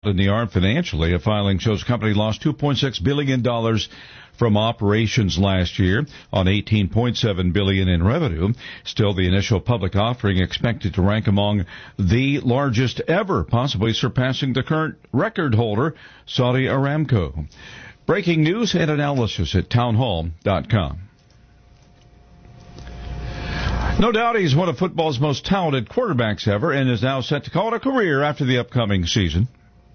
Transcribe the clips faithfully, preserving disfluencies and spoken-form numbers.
in the arm financially. A filing shows the company lost two point six billion dollars from operations last year on eighteen point seven billion dollars in revenue. Still, the initial public offering expected to rank among the largest ever, possibly surpassing the current record holder, Saudi Aramco. Breaking news and analysis at townhall dot com. No doubt he's one of football's most talented quarterbacks ever and is now set to call it a career after the upcoming season.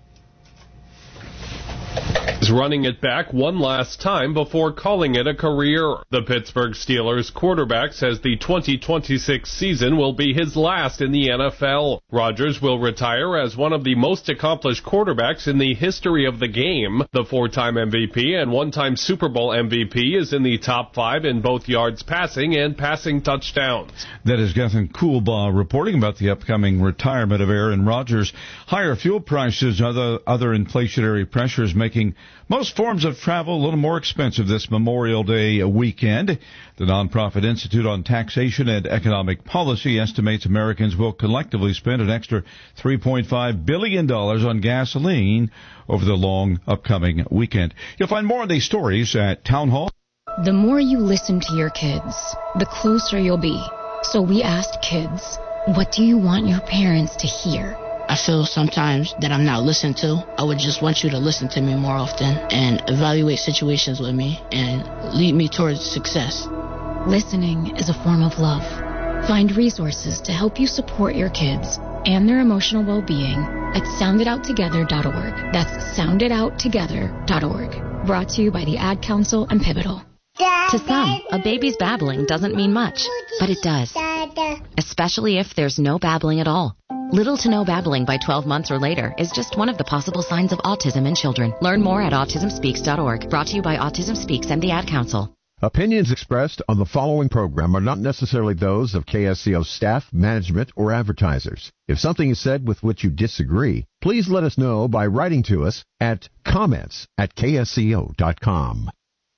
He's running it back one last time before calling it a career. The Pittsburgh Steelers quarterback says the twenty twenty-six season will be his last in the N F L. Rodgers will retire as one of the most accomplished quarterbacks in the history of the game. The four-time M V P and one-time Super Bowl M V P is in the top five in both yards passing and passing touchdowns. That is Gethin Coolbaugh reporting about the upcoming retirement of Aaron Rodgers. Higher fuel prices, other other inflationary pressures making most forms of travel a little more expensive this Memorial Day weekend. The nonprofit Institute on Taxation and Economic Policy estimates Americans will collectively spend an extra three point five billion dollars on gasoline over the long upcoming weekend. You'll find more of these stories at Town Hall. The more you listen to your kids, the closer you'll be. So we asked kids, what do you want your parents to hear? I feel sometimes that I'm not listened to. I would just want you to listen to me more often and evaluate situations with me and lead me towards success. Listening is a form of love. Find resources to help you support your kids and their emotional well-being at sound it out together dot org. That's sound it out together dot org. Brought to you by the Ad Council and Pivotal. To some, a baby's babbling doesn't mean much, but it does. Especially if there's no babbling at all. Little to no babbling by twelve months or later is just one of the possible signs of autism in children. Learn more at autism speaks dot org. Brought to you by Autism Speaks and the Ad Council. Opinions expressed on the following program are not necessarily those of K S C O staff, management, or advertisers. If something is said with which you disagree, please let us know by writing to us at comments at K S C O dot com.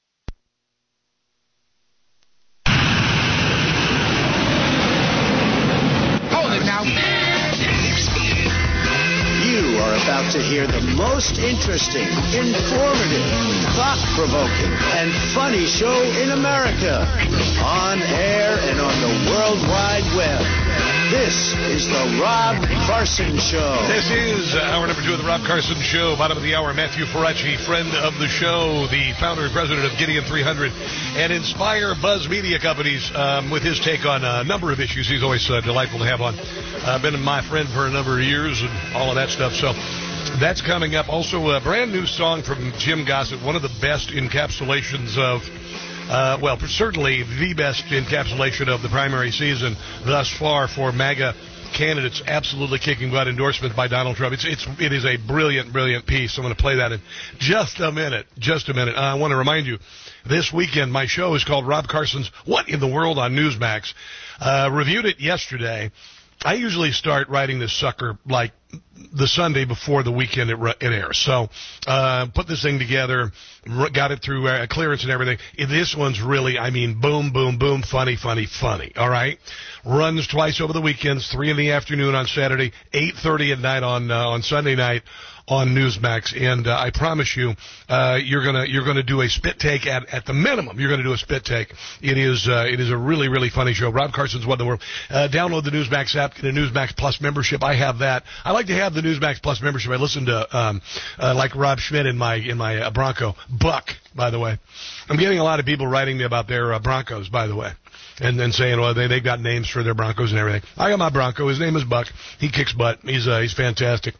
You are about to hear the most interesting, informative, thought-provoking, and funny show in America. On air and on the World Wide Web. This is the Rob Carson Show. This is hour number two of the Rob Carson Show. Bottom of the hour, Matthew Ferracci, friend of the show, the founder and president of Gideon three hundred, and Inspire Buzz Media Companies, um, with his take on a number of issues. He's always uh, delightful to have on. Uh, been my friend for a number of years and all of that stuff. So that's coming up. Also, a brand new song from Jim Gossett, one of the best encapsulations of Uh, well, certainly the best encapsulation of the primary season thus far for MAGA candidates. Absolutely kicking butt endorsement by Donald Trump. It's it's it is a brilliant, brilliant piece. I'm going to play that in just a minute. Just a minute. Uh, I want to remind you, this weekend my show is called Rob Carson's What in the World on Newsmax. Uh, reviewed it yesterday. I usually start writing this sucker like the Sunday before the weekend it, it airs. So uh, put this thing together, got it through uh, clearance and everything. This one's really, I mean, boom, boom, boom, funny, funny, funny. All right? Runs twice over the weekends, three in the afternoon on Saturday, eight thirty at night on uh, on Sunday night on Newsmax. And uh, I promise you, uh, you're gonna you're gonna do a spit take at at the minimum. You're gonna do a spit take. It is uh, it is a really really funny show. Rob Carson's What in the World. Uh, download the Newsmax app, get a Newsmax Plus membership. I have that. I like to have the Newsmax Plus membership. I listen to um, uh, like Rob Schmidt in my in my uh, Bronco Buck. By the way, I'm getting a lot of people writing me about their uh, Broncos. By the way. And then saying, well, they they've got names for their Broncos and everything. I got my Bronco. His name is Buck. He kicks butt. He's uh, he's fantastic.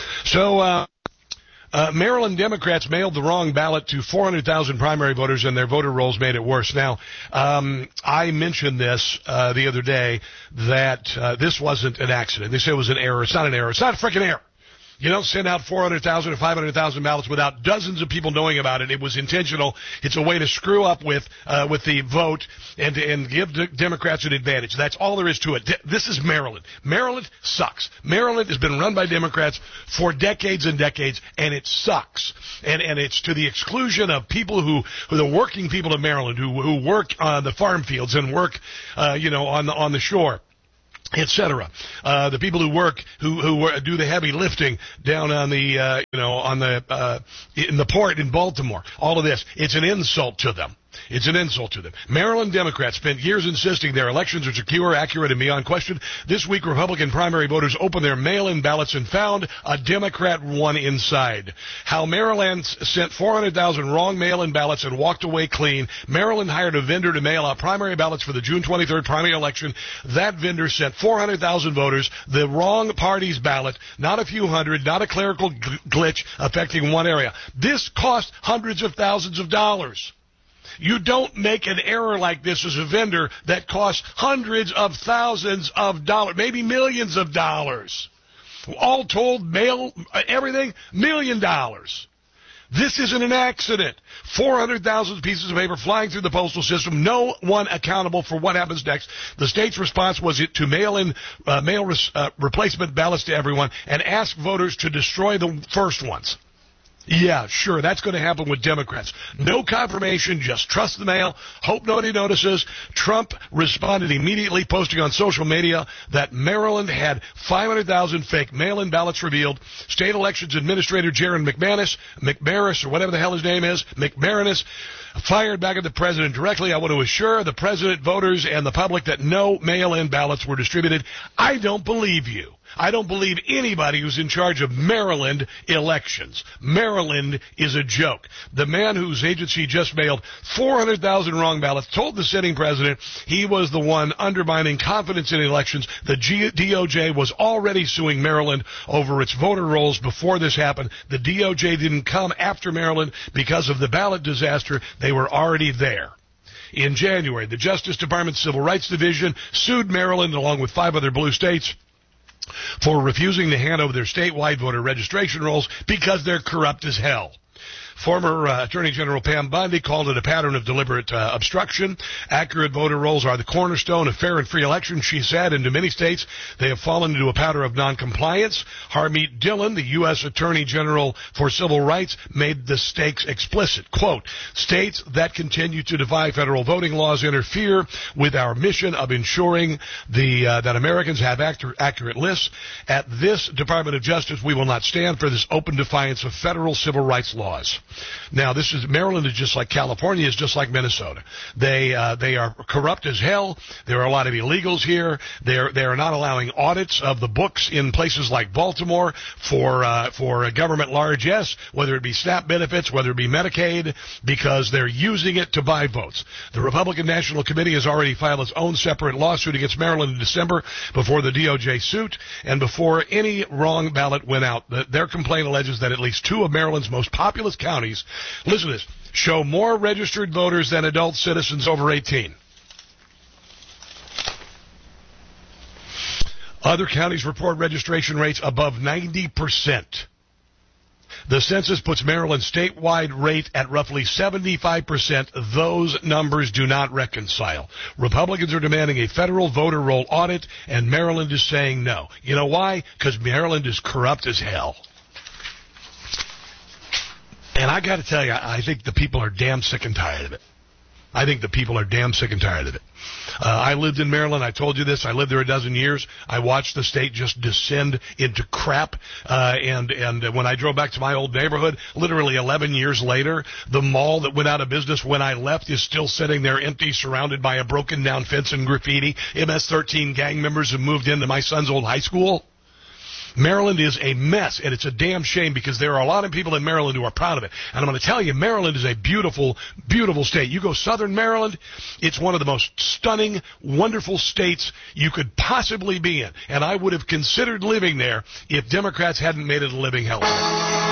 So uh, uh, Maryland Democrats mailed the wrong ballot to four hundred thousand primary voters, and their voter rolls made it worse. Now, um, I mentioned this uh, the other day that uh, this wasn't an accident. They say it was an error. It's not an error. It's not a freaking error. You don't send out four hundred thousand or five hundred thousand ballots without dozens of people knowing about it. It was intentional. It's a way to screw up with uh, with the vote and to, and give the Democrats an advantage. That's all there is to it. De- this is Maryland. Maryland sucks. Maryland has been run by Democrats for decades and decades, and it sucks. And and it's to the exclusion of people who, who the working people of Maryland who who work on the farm fields and work, uh, you know, on the on the shore. et cetera. Uh, the people who work, who who work, do the heavy lifting down on the, uh, you know, on the uh, in the port in Baltimore. All of this, it's an insult to them. It's an insult to them. Maryland Democrats spent years insisting their elections are secure, accurate, and beyond question. This week, Republican primary voters opened their mail-in ballots and found a Democrat one inside. How Maryland sent four hundred thousand wrong mail-in ballots and walked away clean. Maryland hired a vendor to mail out primary ballots for the June twenty-third primary election. That vendor sent four hundred thousand voters the wrong party's ballot, not a few hundred, not a clerical glitch affecting one area. This cost hundreds of thousands of dollars. You don't make an error like this as a vendor that costs hundreds of thousands of dollars, maybe millions of dollars. All told, mail, everything, million dollars. This isn't an accident. four hundred thousand pieces of paper flying through the postal system, no one accountable for what happens next. The state's response was it to mail in uh, mail res, uh, replacement ballots to everyone and ask voters to destroy the first ones. Yeah, sure, that's going to happen with Democrats. No confirmation, just trust the mail, hope nobody notices. Trump responded immediately, posting on social media that Maryland had five hundred thousand fake mail-in ballots revealed. State Elections Administrator Jaron McManus, McMaris, or whatever the hell his name is, McMarinus, fired back at the president directly. I want to assure the president, voters, and the public that no mail-in ballots were distributed. I don't believe you. I don't believe anybody who's in charge of Maryland elections. Maryland is a joke. The man whose agency just mailed four hundred thousand wrong ballots told the sitting president he was the one undermining confidence in elections. The G- D O J was already suing Maryland over its voter rolls before this happened. The D O J didn't come after Maryland because of the ballot disaster. They were already there. In January, the Justice Department Civil Rights Division sued Maryland along with five other blue states for refusing to hand over their statewide voter registration rolls because they're corrupt as hell. Former uh, Attorney General Pam Bondi called it a pattern of deliberate uh, obstruction. Accurate voter rolls are the cornerstone of fair and free elections, she said. Into many states, they have fallen into a pattern of noncompliance. Harmeet Dillon, the U S Attorney General for Civil Rights, made the stakes explicit. Quote, states that continue to defy federal voting laws interfere with our mission of ensuring the uh, that Americans have accurate, accurate lists. At this Department of Justice, we will not stand for this open defiance of federal civil rights laws. Now, this is Maryland is just like California, is just like Minnesota. They uh, they are corrupt as hell. There are a lot of illegals here. They are they are not allowing audits of the books in places like Baltimore for uh, for government largesse, whether it be SNAP benefits, whether it be Medicaid, because they're using it to buy votes. The Republican National Committee has already filed its own separate lawsuit against Maryland in December before the D O J suit and before any wrong ballot went out. The, their complaint alleges that at least two of Maryland's most populous counties, listen to this, show more registered voters than adult citizens over eighteen. Other counties report registration rates above ninety percent. The census puts Maryland's statewide rate at roughly seventy-five percent. Those numbers do not reconcile. Republicans are demanding a federal voter roll audit, and Maryland is saying no. You know why? Because Maryland is corrupt as hell. And I got to tell you, I think the people are damn sick and tired of it. I think the people are damn sick and tired of it. Uh, I lived in Maryland. I told you this. I lived there a dozen years. I watched the state just descend into crap. Uh, and, and when I drove back to my old neighborhood, literally eleven years later, the mall that went out of business when I left is still sitting there empty, surrounded by a broken down fence and graffiti. M S thirteen gang members have moved into my son's old high school. Maryland is a mess, and it's a damn shame because there are a lot of people in Maryland who are proud of it. And I'm going to tell you, Maryland is a beautiful, beautiful state. You go southern Maryland, it's one of the most stunning, wonderful states you could possibly be in. And I would have considered living there if Democrats hadn't made it a living hell of it.